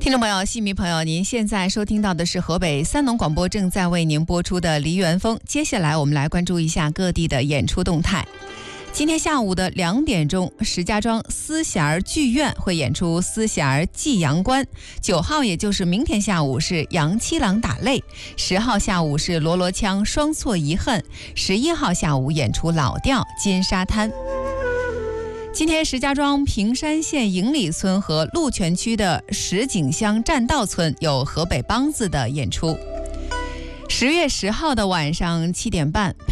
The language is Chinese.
听众朋友、戏迷朋友，您现在收听到的是河北三农广播正在为您播出的《梨园风》。接下来我们来关注一下各地的演出动态。今天下午的2点钟，石家庄思弦剧院会演出思弦祭阳关。9号也就是明天下午是杨七郎打擂，10号下午是罗罗腔双错遗恨，11号下午演出老调金沙滩。今天石家庄平山县营里村和鹿泉区的石井乡栈道村有河北梆子的演出。10月10号的晚上7点半，